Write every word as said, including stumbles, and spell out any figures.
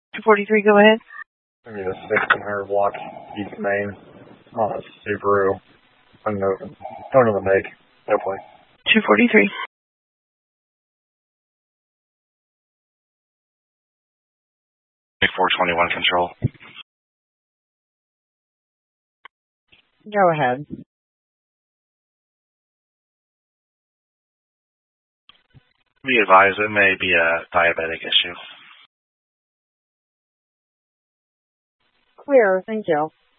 two forty-three, go ahead. I need a sixteen hundred block East Main on a Subaru. I don't know, don't know the make. No play. two forty-three. four twenty-one control. Go ahead. Be advised, it may be a diabetic issue. Clear, thank you.